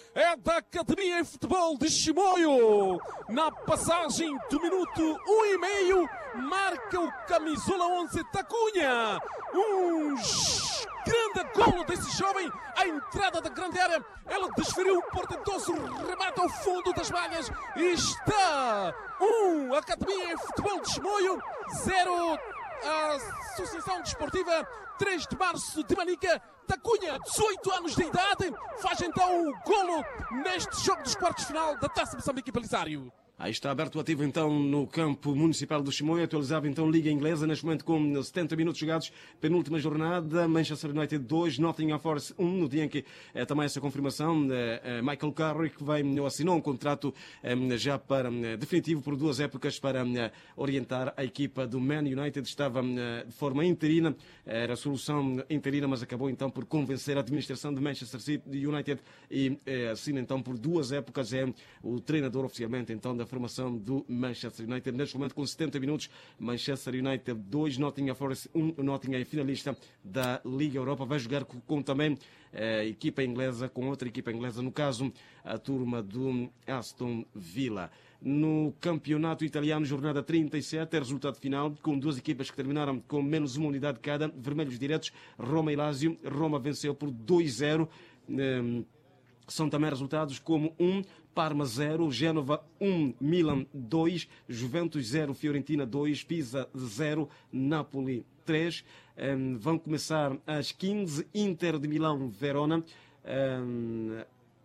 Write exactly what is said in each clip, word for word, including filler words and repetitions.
é da Academia de Futebol de Chimoio. Na passagem do minuto um e meio, marca o camisola onze Tacunha. Um grande golo desse jovem, a entrada da grande área. Ele desferiu um portentoso remate ao fundo das malhas. E está um Academia de Futebol de Chimoio, zero a Associação Desportiva três de Março de Manica. Tacunha, dezoito anos de idade, faz então o golo neste jogo dos quartos de final da Taça Moçambique e Belisário. Aí está aberto o ativo então no campo municipal do Chimoio, atualizava então Liga Inglesa, neste momento com setenta minutos jogados, penúltima jornada, Manchester United dois, Nottingham Forest um, no dia em que é também essa confirmação, eh, Michael Carrick vai, assinou um contrato eh, já para, eh, definitivo por duas épocas para eh, orientar a equipa do Man United, estava eh, de forma interina, era a solução interina, mas acabou então por convencer a administração de Manchester City United e eh, assina então por duas épocas, é o treinador oficialmente então da formação do Manchester United. Neste momento, com setenta minutos, Manchester United dois, Nottingham Forest um, Nottingham é finalista da Liga Europa. Vai jogar com, com também a equipa inglesa, com outra equipa inglesa, no caso, a turma do Aston Villa. No campeonato italiano, jornada trinta e sete, é resultado final, com duas equipas que terminaram com menos uma unidade cada, vermelhos diretos, Roma e Lazio. Roma venceu por dois a zero. Um, São também resultados como um, Parma zero, Génova um, Milan dois, Juventus zero, Fiorentina dois, Pisa zero, Napoli três. Um, vão começar às quinze, Inter de Milão, Verona. Um,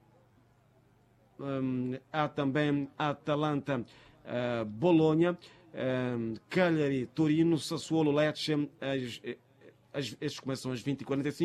um, há também Atalanta, uh, Bolonha, um, Cagliari, Torino, Sassuolo, Lecce. As, as, estes começam às vinte e quarenta e cinco.